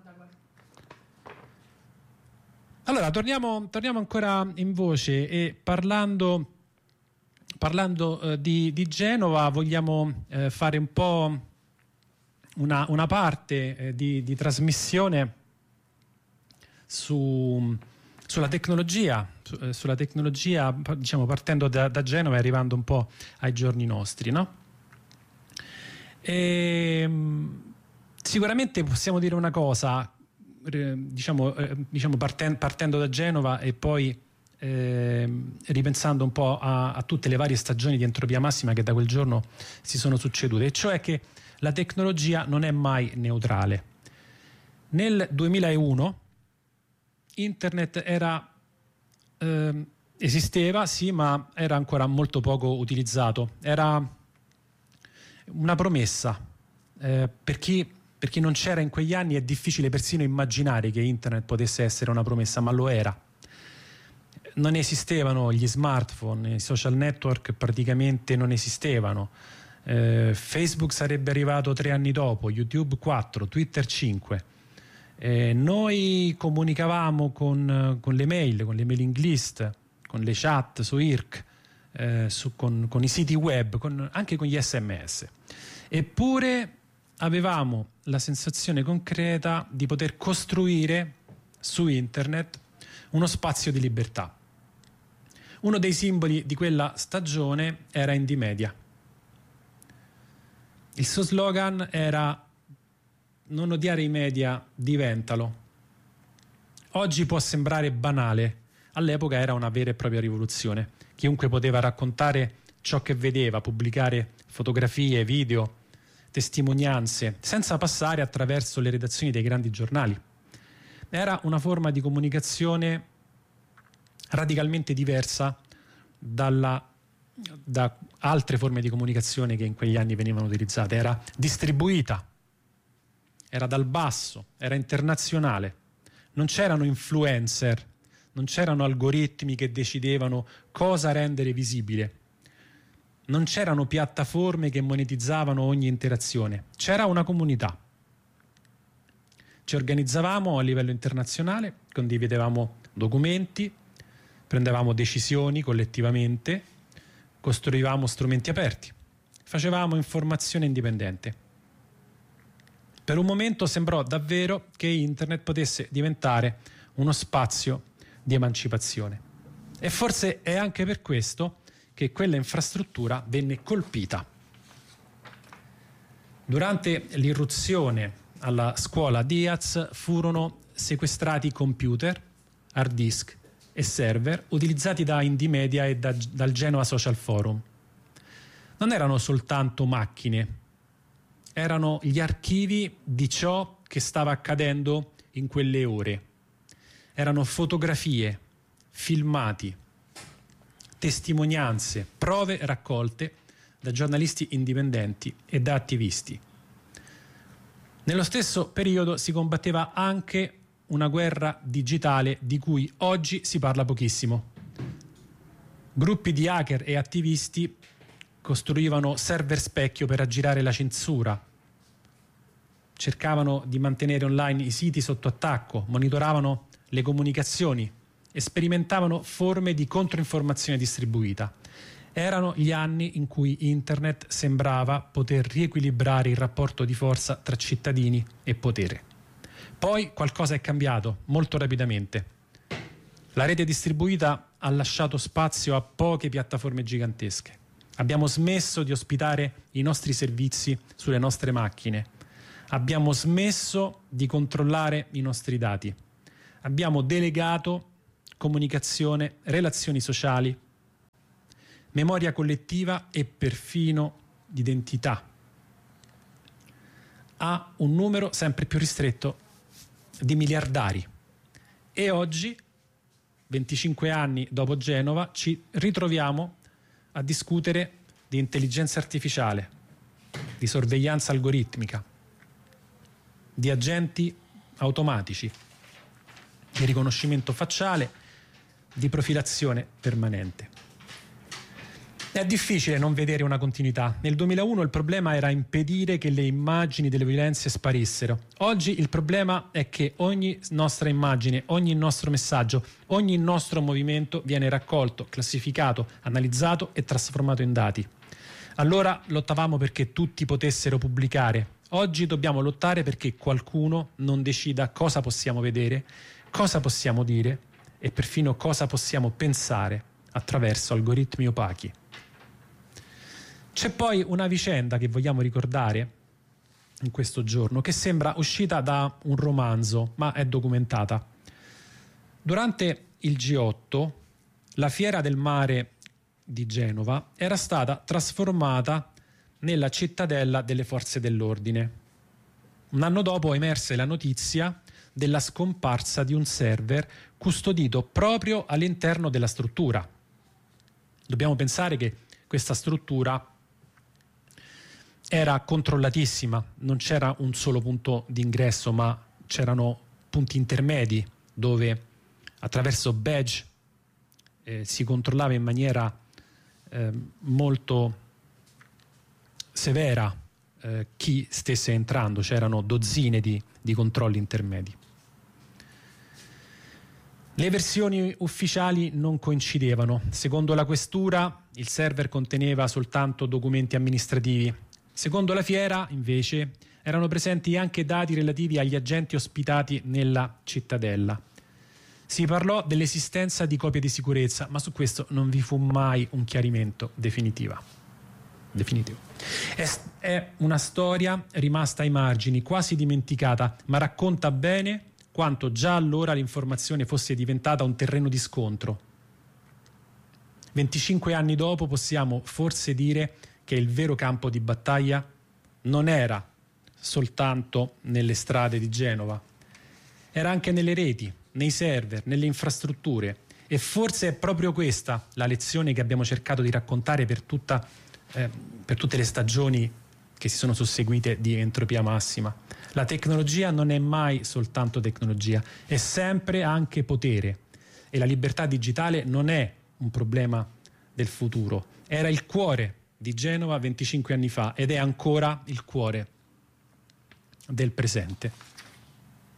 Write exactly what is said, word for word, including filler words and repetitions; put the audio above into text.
Allora, torniamo, torniamo ancora in voce e parlando, parlando eh, di, di Genova vogliamo eh, fare un po' una, una parte eh, di, di trasmissione su, sulla tecnologia, su, eh, sulla tecnologia, diciamo partendo da, da Genova e arrivando un po' ai giorni nostri, no? E, sicuramente possiamo dire una cosa, diciamo, eh, diciamo parten- partendo da Genova e poi eh, ripensando un po' a, a tutte le varie stagioni di entropia massima che da quel giorno si sono succedute, e cioè che la tecnologia non è mai neutrale. Nel duemilauno internet era eh, esisteva, sì, ma era ancora molto poco utilizzato. Era una promessa. Eh, per chi, per chi non c'era in quegli anni è difficile persino immaginare che internet potesse essere una promessa, ma lo era. Non esistevano gli smartphone, i social network praticamente non esistevano. Eh, Facebook sarebbe arrivato tre anni dopo, YouTube quattro, Twitter cinque. Eh, noi comunicavamo con, con le mail, con le mailing list, con le chat su I R C, eh, su, con, con i siti web, con, anche con gli sms. Eppure avevamo la sensazione concreta di poter costruire su internet uno spazio di libertà. Uno dei simboli di quella stagione era Indymedia. Il suo slogan era: non odiare i media, diventalo. Oggi può sembrare banale, all'epoca era una vera e propria rivoluzione. Chiunque poteva raccontare ciò che vedeva, pubblicare fotografie, video, testimonianze, senza passare attraverso le redazioni dei grandi giornali. Era una forma di comunicazione radicalmente diversa dalla, da altre forme di comunicazione che in quegli anni venivano utilizzate. Era distribuita, era dal basso, era internazionale. Non c'erano influencer, non c'erano algoritmi che decidevano cosa rendere visibile. Non c'erano piattaforme che monetizzavano ogni interazione. C'era una comunità. Ci organizzavamo a livello internazionale, condividevamo documenti, prendevamo decisioni collettivamente, costruivamo strumenti aperti, facevamo informazione indipendente. Per un momento sembrò davvero che internet potesse diventare uno spazio di emancipazione. E forse è anche per questo che quella infrastruttura venne colpita. Durante l'irruzione alla scuola Diaz furono sequestrati computer, hard disk e server utilizzati da Indymedia e da, dal Genova Social Forum. Non erano soltanto macchine, erano gli archivi di ciò che stava accadendo in quelle ore. Erano fotografie, filmati, testimonianze, prove raccolte da giornalisti indipendenti e da attivisti. Nello stesso periodo si combatteva anche una guerra digitale di cui oggi si parla pochissimo. Gruppi di hacker e attivisti costruivano server specchio per aggirare la censura, cercavano di mantenere online i siti sotto attacco, monitoravano le comunicazioni e sperimentavano forme di controinformazione distribuita. Erano gli anni in cui internet sembrava poter riequilibrare il rapporto di forza tra cittadini e potere. Poi qualcosa è cambiato molto rapidamente. La rete distribuita ha lasciato spazio a poche piattaforme gigantesche. Abbiamo smesso di ospitare i nostri servizi sulle nostre macchine. Abbiamo smesso di controllare i nostri dati. Abbiamo delegato comunicazione, relazioni sociali, memoria collettiva e perfino identità a un numero sempre più ristretto di miliardari. E oggi, venticinque anni dopo Genova, ci ritroviamo a discutere di intelligenza artificiale, di sorveglianza algoritmica, di agenti automatici, di riconoscimento facciale, di profilazione permanente. È difficile non vedere una continuità. Nel duemilauno il problema era impedire che le immagini delle violenze sparissero. Oggi il problema è che ogni nostra immagine, ogni nostro messaggio, ogni nostro movimento viene raccolto, classificato, analizzato e trasformato in dati. Allora lottavamo perché tutti potessero pubblicare. Oggi dobbiamo lottare perché qualcuno non decida cosa possiamo vedere, cosa possiamo dire e perfino cosa possiamo pensare attraverso algoritmi opachi. C'è poi una vicenda che vogliamo ricordare in questo giorno che sembra uscita da un romanzo, ma è documentata. Durante il G otto, la Fiera del Mare di Genova era stata trasformata nella cittadella delle forze dell'ordine. Un anno dopo emerse la notizia della scomparsa di un server custodito proprio all'interno della struttura. Dobbiamo pensare che questa struttura era controllatissima, non c'era un solo punto d'ingresso, ma c'erano punti intermedi dove attraverso badge eh, si controllava in maniera eh, molto severa eh, chi stesse entrando. C'erano dozzine di, di controlli intermedi. Le versioni ufficiali non coincidevano. Secondo la questura, il server conteneva soltanto documenti amministrativi. Secondo la Fiera, invece, erano presenti anche dati relativi agli agenti ospitati nella cittadella. Si parlò dell'esistenza di copie di sicurezza, ma su questo non vi fu mai un chiarimento definitiva. definitivo. È, è una storia rimasta ai margini, quasi dimenticata, ma racconta bene quanto già allora l'informazione fosse diventata un terreno di scontro. venticinque anni dopo possiamo forse dire che il vero campo di battaglia non era soltanto nelle strade di Genova, era anche nelle reti, nei server, nelle infrastrutture, e forse è proprio questa la lezione che abbiamo cercato di raccontare per, tutta, eh, per tutte le stagioni che si sono susseguite di Entropia Massima. La tecnologia non è mai soltanto tecnologia, è sempre anche potere, e la libertà digitale non è un problema del futuro, era il cuore di Genova venticinque anni fa ed è ancora il cuore del presente.